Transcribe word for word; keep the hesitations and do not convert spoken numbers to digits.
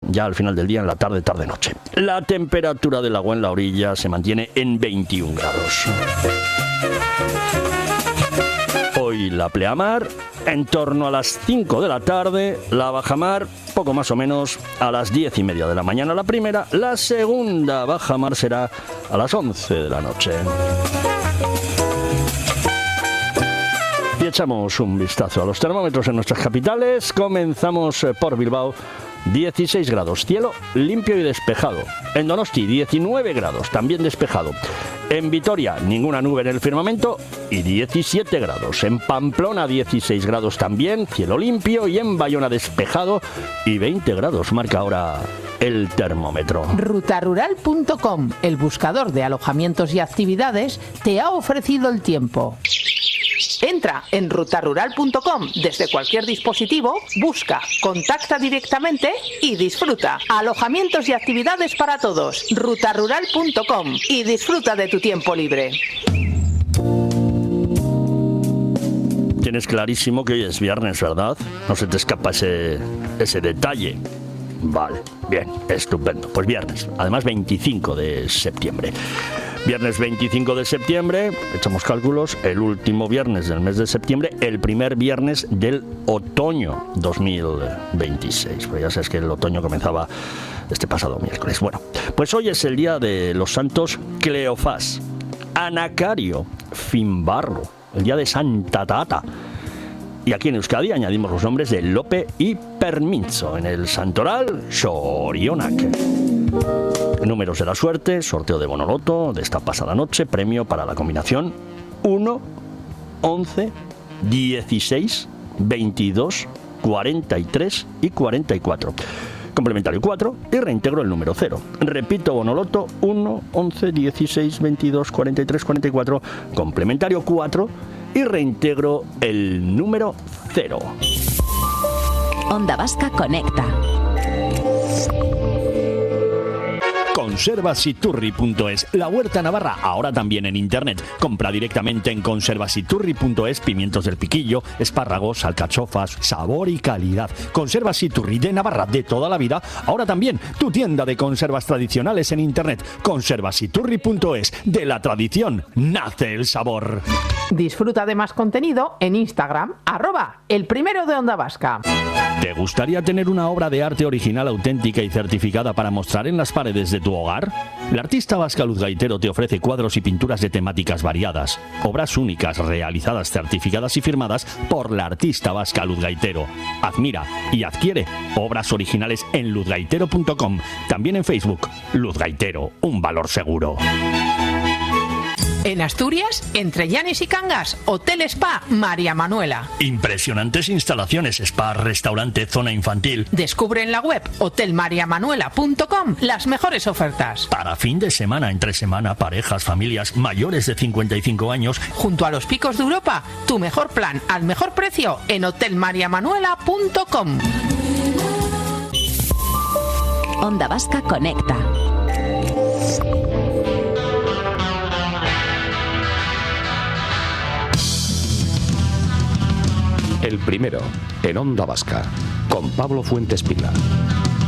ya al final del día, en la tarde, tarde-noche. La temperatura del agua en la orilla se mantiene en veintiún grados. Hoy la pleamar en torno a las cinco de la tarde, la bajamar poco más o menos a las diez y media de la mañana la primera, la segunda bajamar será a las once de la noche. Y echamos un vistazo a los termómetros en nuestras capitales. Comenzamos por Bilbao. dieciséis grados, cielo limpio y despejado. En Donosti, diecinueve grados, también despejado. En Vitoria, ninguna nube en el firmamento y diecisiete grados. En Pamplona, dieciséis grados también, cielo limpio. Y en Bayona, despejado y veinte grados. Marca ahora el termómetro. Rutarural punto com, el buscador de alojamientos y actividades, te ha ofrecido el tiempo. Entra en rutarural punto com desde cualquier dispositivo, busca, contacta directamente y disfruta. Alojamientos y actividades para todos. rutarural punto com y disfruta de tu tiempo libre. Tienes clarísimo que hoy es viernes, ¿verdad? No se te escapa ese, ese detalle. Vale, bien, estupendo. Pues viernes, además veinticinco de septiembre. Viernes veinticinco de septiembre, echamos cálculos, el último viernes del mes de septiembre, el primer viernes del otoño dos mil veintiséis. Pues ya sabes que el otoño comenzaba este pasado miércoles. Bueno, pues hoy es el día de los santos Cleofás, Anacario, Finbarro, el día de Santa Tata. Y aquí en Euskadi añadimos los nombres de Lope y Perminzo en el santoral Xorionak. Números de la suerte, sorteo de Bonoloto de esta pasada noche, premio para la combinación uno, once, dieciséis, veintidós, cuarenta y tres y cuarenta y cuatro. Complementario cuatro y reintegro el número cero. Repito, Bonoloto uno, once, dieciséis, veintidós, cuarenta y tres, cuarenta y cuatro. Complementario cuatro y reintegro el número cero. Onda Vasca conecta. Conservasiturri punto es, la huerta navarra, ahora también en internet. Compra directamente en conservasiturri punto es pimientos del piquillo, espárragos, alcachofas, sabor y calidad. Conservasiturri de Navarra de toda la vida, ahora también tu tienda de conservas tradicionales en internet. Conservasiturri punto es, de la tradición nace el sabor. Disfruta de más contenido en Instagram, arroba el primero de Onda Vasca. ¿Te gustaría tener una obra de arte original, auténtica y certificada para mostrar en las paredes de tu hogar? La artista vasca Luz Gaitero te ofrece cuadros y pinturas de temáticas variadas, obras únicas realizadas, certificadas y firmadas por la artista vasca Luz Gaitero. Admira y adquiere obras originales en luz gaitero punto com, también en Facebook. Luz Gaitero, un valor seguro. En Asturias, entre Llanes y Cangas, Hotel Spa María Manuela. Impresionantes instalaciones, spa, restaurante, zona infantil. Descubre en la web hotel maría manuela punto com las mejores ofertas. Para fin de semana, entre semana, parejas, familias mayores de cincuenta y cinco años. Junto a los picos de Europa, tu mejor plan al mejor precio en hotel maría manuela punto com. Onda Vasca conecta. El primero, en Onda Vasca, con Pablo Fuentes Pila.